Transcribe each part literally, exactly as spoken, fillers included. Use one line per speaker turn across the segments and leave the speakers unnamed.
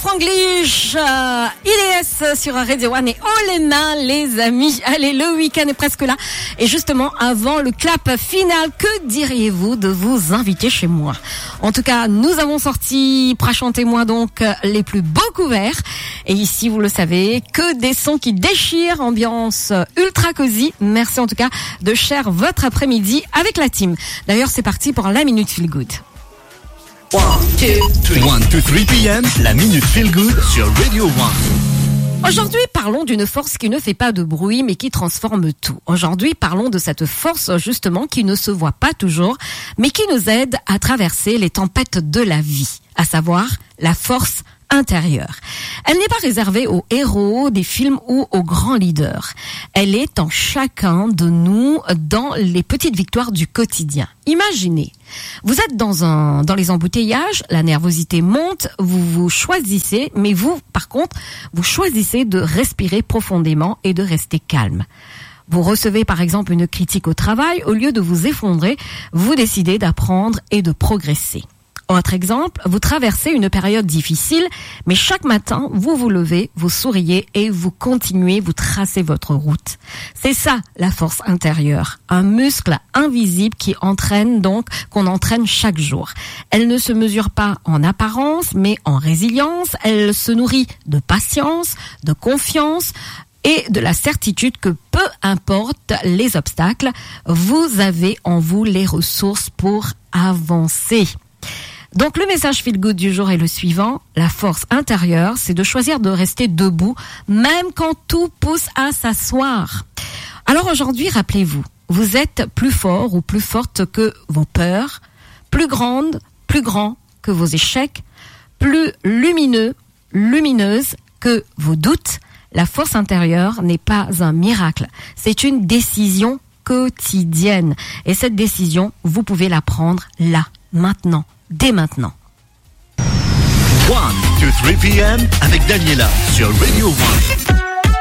Franglish, euh, I D S sur Radio One et Olena, les amis. Allez, le week-end est presque là. Et justement, avant le clap final, que diriez-vous de vous inviter chez moi? En tout cas, nous avons sorti, prachantez-moi donc, les plus beaux couverts. Et ici, vous le savez, que des sons qui déchirent, ambiance ultra cosy. Merci en tout cas de share votre après-midi avec la team. D'ailleurs, c'est parti pour la Minute Feel Good.
one, two, three p m, la Minute Feel Good sur Radio One.
Aujourd'hui, parlons d'une force qui ne fait pas de bruit, mais qui transforme tout. Aujourd'hui, parlons de cette force, justement, qui ne se voit pas toujours, mais qui nous aide à traverser les tempêtes de la vie, à savoir la force intérieure. Elle n'est pas réservée aux héros des films ou aux grands leaders. Elle est en chacun de nous, dans les petites victoires du quotidien. Imaginez, vous êtes dans un, dans les embouteillages, la nervosité monte, vous vous choisissez, mais vous, par contre, vous choisissez de respirer profondément et de rester calme. Vous recevez par exemple une critique au travail, au lieu de vous effondrer, vous décidez d'apprendre et de progresser. Autre exemple, vous traversez une période difficile, mais chaque matin, vous vous levez, vous souriez et vous continuez, vous tracez votre route. C'est ça, la force intérieure. Un muscle invisible qui entraîne donc, qu'on entraîne chaque jour. Elle ne se mesure pas en apparence, mais en résilience. Elle se nourrit de patience, de confiance et de la certitude que peu importe les obstacles, vous avez en vous les ressources pour avancer. Donc le message feel good du jour est le suivant. La force intérieure, c'est de choisir de rester debout, même quand tout pousse à s'asseoir. Alors aujourd'hui, rappelez-vous, vous êtes plus fort ou plus forte que vos peurs, plus grande, plus grand que vos échecs, plus lumineux, lumineuse que vos doutes. La force intérieure n'est pas un miracle, c'est une décision quotidienne. Et cette décision, vous pouvez la prendre là, maintenant. Dès maintenant.
one, two, three p m avec Daniela sur Radio One.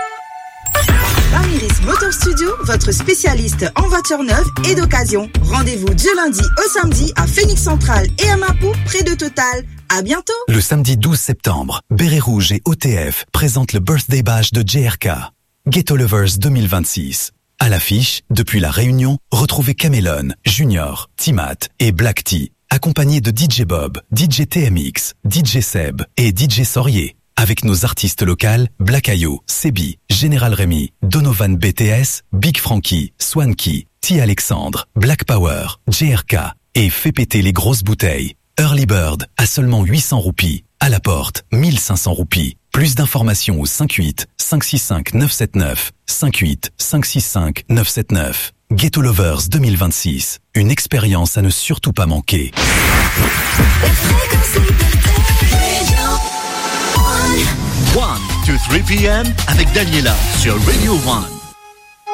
Bamiris Motor Studio, votre spécialiste en voitures neuves et d'occasion. Rendez-vous du lundi au samedi à Phoenix Central et à Mapou, près de Total. À bientôt.
Le samedi douze septembre, Béret Rouge et O T F présentent le Birthday Bash de J R K. Ghetto Lovers deux mille vingt-six. À l'affiche, depuis la Réunion, retrouvez Camelon, Junior, Timat et Black Tea. Accompagné de D J Bob, D J T M X, D J Seb et D J Sorier. Avec nos artistes locales, Black Ayo, Sebi, Général Rémi, Donovan B T S, Big Frankie, Swanky, T. Alexandre, Black Power, J R K et fait péter les grosses bouteilles. Early Bird à seulement huit cents roupies. À la porte, mille cinq cents roupies. Plus d'informations au cinq huit cinq six cinq neuf sept neuf, cinq huit cinq six cinq neuf sept neuf. Ghetto Lovers deux mille vingt-six, une expérience à ne surtout pas manquer.
one, two, three p m avec Daniela sur Radio One.